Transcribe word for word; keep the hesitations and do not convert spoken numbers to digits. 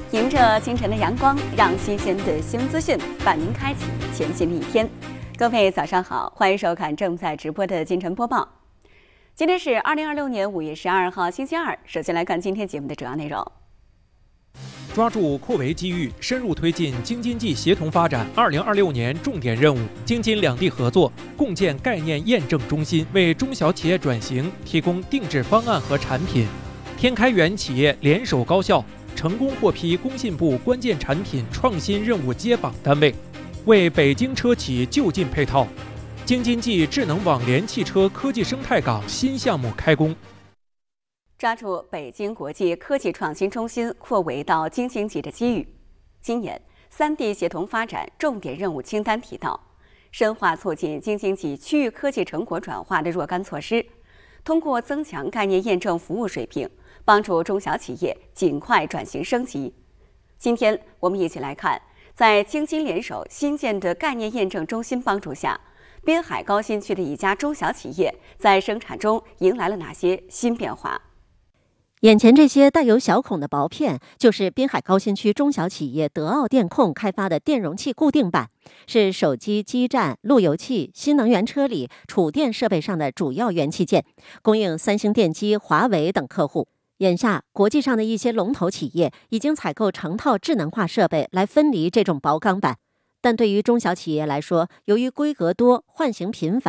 迎着清晨的阳光，让新鲜的新闻资讯伴您开启全新的一天。各位早上好，欢迎收看正在直播的今晨播报。今天是二零二六年五月十二号，星期二。首先来看今天节目的主要内容。 抓住扩围机遇，深入推进京津冀协同发展二零二六年重点任务。京津两地合作，共建概念验证中心，为中小企业转型提供定制方案和产品。天开源企业联手高校，成功获批工信部关键产品创新任务接榜单位，为北京车企就近配套。京津冀智能网联汽车科技生态港新项目开工。 抓住北京国际科技创新中心扩围到京津冀的机遇，今年三地协同发展重点任务清单提到，深化促进京津冀区域科技成果转化的若干措施，通过增强概念验证服务水平，帮助中小企业尽快转型升级。今天我们一起来看，在京津联手新建的概念验证中心帮助下，滨海高新区的一家中小企业在生产中迎来了哪些新变化？ 眼前这些带有小孔的薄片，就是滨海高新区中小企业德奥电控开发的电容器固定板，是手机、基站、路由器、新能源车里储电设备上的主要元器件，供应三星电机、华为等客户。眼下，国际上的一些龙头企业已经采购成套智能化设备来分离这种薄钢板，但对于中小企业来说，由于规格多、换型频繁，